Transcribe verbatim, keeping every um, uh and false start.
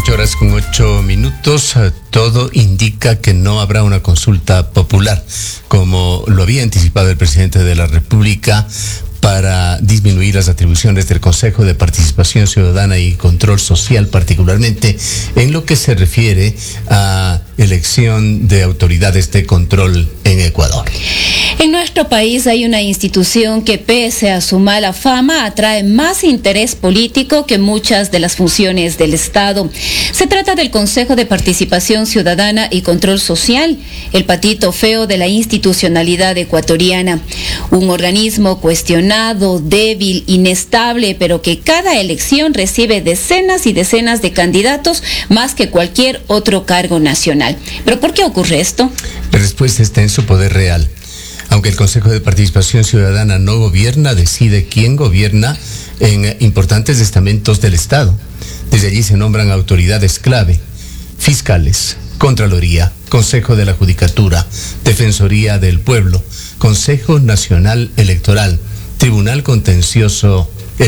ocho horas con ocho minutos, todo indica que no habrá una consulta popular, como lo había anticipado el presidente de la República, para disminuir las atribuciones del Consejo de Participación Ciudadana y Control Social, particularmente en lo que se refiere a elección de autoridades de control en Ecuador. En nuestro país hay una institución que, pese a su mala fama, atrae más interés político que muchas de las funciones del Estado. Se trata del Consejo de Participación Ciudadana y Control Social, el patito feo de la institucionalidad ecuatoriana. Un organismo cuestionado, débil, inestable, pero que cada elección recibe decenas y decenas de candidatos más que cualquier otro cargo nacional. ¿Pero por qué ocurre esto? La respuesta está en su poder real. Aunque el Consejo de Participación Ciudadana no gobierna, decide quién gobierna en importantes estamentos del Estado. Desde allí se nombran autoridades clave: fiscales, Contraloría, Consejo de la Judicatura, Defensoría del Pueblo, Consejo Nacional Electoral, Tribunal Contencioso